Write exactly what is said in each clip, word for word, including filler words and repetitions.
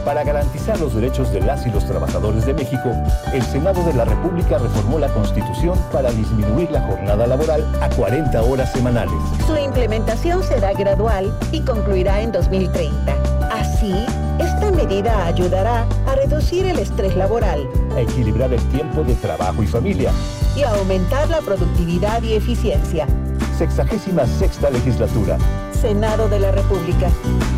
Para garantizar los derechos de las y los trabajadores de México, el Senado de la República reformó la Constitución para disminuir la jornada laboral a cuarenta horas semanales. Su implementación será gradual y concluirá en dos mil treinta. Así, esta medida ayudará a reducir el estrés laboral, a equilibrar el tiempo de trabajo y familia y a aumentar la productividad y eficiencia. Sexagésima sexta legislatura. Senado de la República.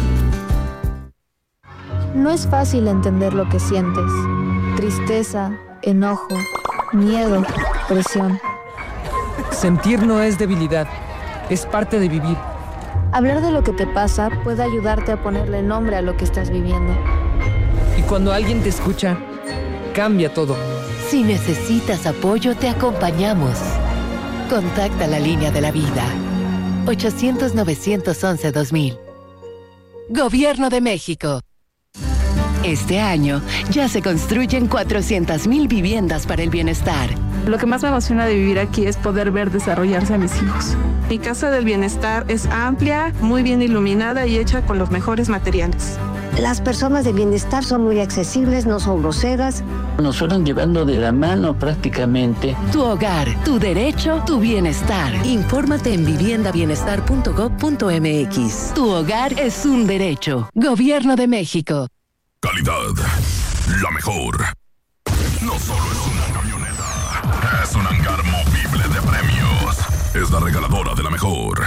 No es fácil entender lo que sientes. Tristeza, enojo, miedo, presión. Sentir no es debilidad, es parte de vivir. Hablar de lo que te pasa puede ayudarte a ponerle nombre a lo que estás viviendo. Y cuando alguien te escucha, cambia todo. Si necesitas apoyo, te acompañamos. Contacta la línea de la vida. ochocientos, novecientos once, dos mil. Gobierno de México. Este año ya se construyen cuatrocientas mil viviendas para el bienestar. Lo que más me emociona de vivir aquí es poder ver desarrollarse a mis hijos. Mi casa del bienestar es amplia, muy bien iluminada y hecha con los mejores materiales. Las personas de bienestar son muy accesibles, no son groseras. Nos fueron llevando de la mano prácticamente. Tu hogar, tu derecho, tu bienestar. Infórmate en vivienda bienestar punto gob punto eme equis. Tu hogar es un derecho. Gobierno de México. Calidad, la mejor. No solo es una camioneta, es un hangar movible de premios. Es la regaladora de la mejor.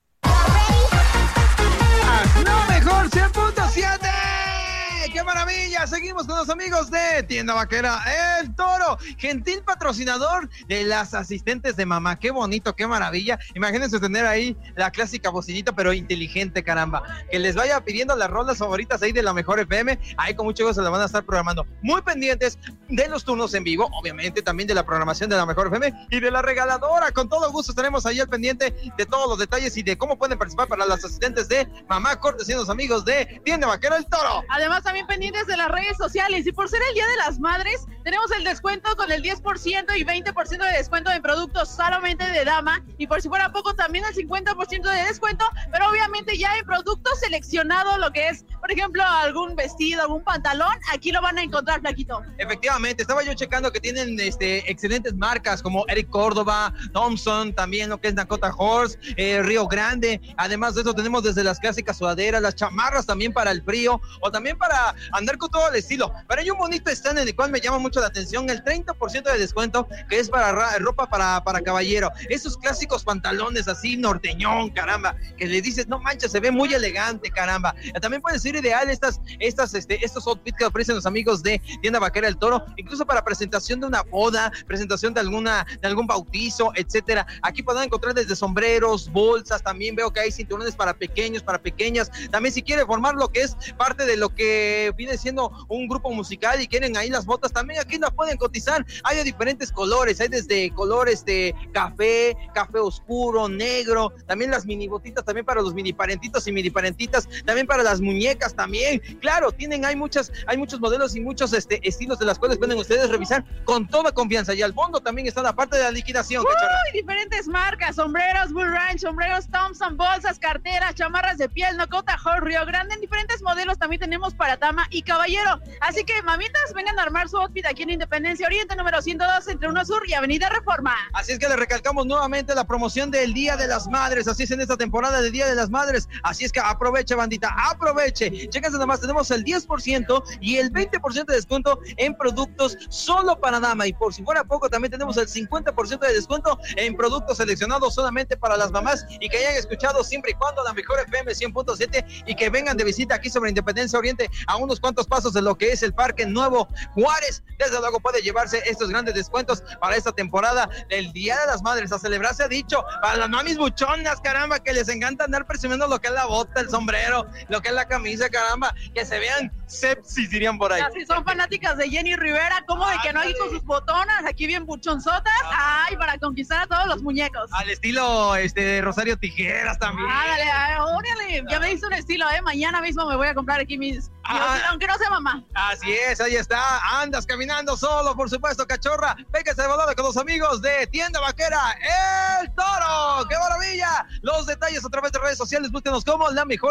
¡La mejor cien punto siete! ¡Qué maravilla! Seguimos con los amigos de Tienda Vaquera El Toro, gentil patrocinador de las asistentes de mamá. ¡Qué bonito, qué maravilla! Imagínense tener ahí la clásica bocinita, pero inteligente, caramba. Que les vaya pidiendo las rolas favoritas ahí de la mejor F M. Ahí con mucho gusto se la van a estar programando. Muy pendientes de los turnos en vivo, obviamente también de la programación de la mejor F M y de la regaladora. Con todo gusto estaremos ahí al pendiente de todos los detalles y de cómo pueden participar para las asistentes de mamá, cortesía de los amigos de Tienda Vaquera El Toro. Además, también pendientes de las redes sociales, y por ser el Día de las Madres, tenemos el descuento con el diez por ciento y veinte por ciento de descuento en productos solamente de dama, y por si fuera poco también el cincuenta por ciento de descuento, pero obviamente ya en productos seleccionados, lo que es, por ejemplo, algún vestido, algún pantalón, aquí lo van a encontrar, flaquito. Efectivamente, estaba yo checando que tienen este, excelentes marcas como Eric Córdoba, Thompson, también lo que es Dakota Horse, eh, Río Grande. Además de eso tenemos desde las clásicas sudaderas, las chamarras también para el frío, o también para andar con todo el estilo. Pero hay un bonito stand en el cual me llama mucho la atención, el treinta por ciento de descuento, que es para ra- ropa para, para caballero. Esos clásicos pantalones así, norteñón, caramba, que le dices, no manches, se ve muy elegante, caramba. También pueden ser ideal estas, estas, este, estos outfits que ofrecen los amigos de Tienda Vaquera El Toro, incluso para presentación de una boda, presentación de alguna, de algún bautizo, etcétera. Aquí podrán encontrar desde sombreros, bolsas, también veo que hay cinturones para pequeños, para pequeñas. También si quiere formar lo que es parte de lo que viene siendo un grupo musical y quieren ahí las botas, también aquí las pueden cotizar. Hay de diferentes colores, hay desde colores de café, café oscuro, negro, también las mini botitas también para los mini parentitos y mini parentitas, también para las muñecas también. Claro, tienen, hay muchas, hay muchos modelos y muchos este, estilos de las cuales pueden ustedes revisar con toda confianza. Y al fondo también está la parte de la liquidación. Uy, diferentes marcas, sombreros Bull Ranch, sombreros Thompson, bolsas, carteras, chamarras de piel, Dakota Horse, Río Grande, en diferentes modelos también tenemos para dama y caballero. Así que, mamitas, vengan a armar su outfit aquí en Independencia Oriente, número ciento dos, entre uno Sur y Avenida Reforma. Así es que le recalcamos nuevamente la promoción del Día de las Madres. Así es en esta temporada del Día de las Madres. Así es que aproveche, bandita, aproveche. Chéquense nada más, tenemos el diez por ciento y el veinte por ciento de descuento en productos solo para dama. Y por si fuera poco, también tenemos el cincuenta por ciento de descuento en productos seleccionados solamente para las mamás y que hayan escuchado siempre y cuando la mejor F M cien punto siete y que vengan de visita aquí sobre Independencia Oriente a unos cuantos pasos de lo que es el Parque Nuevo Juárez. Desde luego puede llevarse estos grandes descuentos para esta temporada del Día de las Madres. A celebrar, se ha dicho, para las mamis buchonas, caramba, que les encanta andar presumiendo lo que es la bota, el sombrero, lo que es la camisa, caramba, que se vean sepsis, dirían por ahí. Así son fanáticas de Jenny Rivera, como de que no hay con sus botonas, aquí bien buchonzotas, ay, para conquistar a todos los muñecos. Al estilo este de Rosario Tijeras también. Ah, dale, órale, ya me hice un estilo, eh, mañana mismo me voy a comprar aquí mis, ah, mis aunque no sea mamá. Así es, ahí está, andas caminando solo, por supuesto, cachorra, véngase de volada con los amigos de Tienda Vaquera El Toro. ¡Qué maravilla! Los detalles a través de redes sociales, búsquenos como la mejor